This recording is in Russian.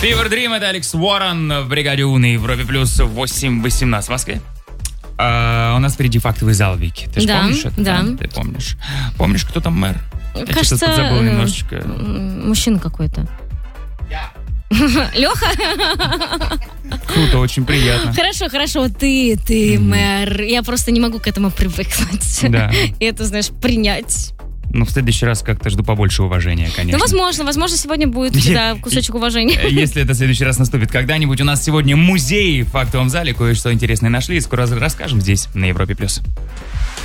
Fever Dream, это Алекс Уоррен в бригаде У на Европе плюс 8:18 в Москве. У нас впереди фактовый зал, Вики. Ты же помнишь это? Да. Ты помнишь? Помнишь, кто там мэр? Кажется, Я что-то забыл немножечко. Мужчина какой-то. Леха? Круто, очень приятно. Хорошо, ты мэр. Я просто не могу к этому привыкнуть. Да. И это, знаешь, принять. Ну, в следующий раз как-то жду побольше уважения, конечно. Ну, возможно, сегодня будет кусочек уважения. Если это в следующий раз наступит когда-нибудь. У нас сегодня музей в фактовом зале. Кое-что интересное нашли. И скоро расскажем здесь, на Европе+.